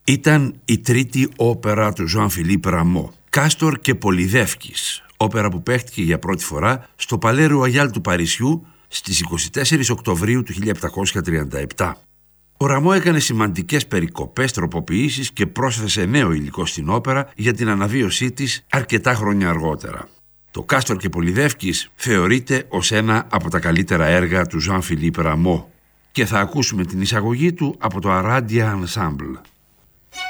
Ήταν η τρίτη όπερα του Ζαν Φιλίπ Ραμό, Κάστορ και Πολυδεύκης, όπερα που παίχτηκε για πρώτη φορά στο Παλέ Ρουαγιάλ του Παρισιού στις 24 Οκτωβρίου του 1737. Ο Ραμό έκανε σημαντικές περικοπές, τροποποιήσεις και πρόσθεσε νέο υλικό στην όπερα για την αναβίωσή της αρκετά χρόνια αργότερα. Το Κάστορ και Πολυδεύκης θεωρείται ως ένα από τα καλύτερα έργα του Ζαν Φιλίπ Ραμό και θα ακούσουμε την εισαγωγή του από το Aradia Ensemble.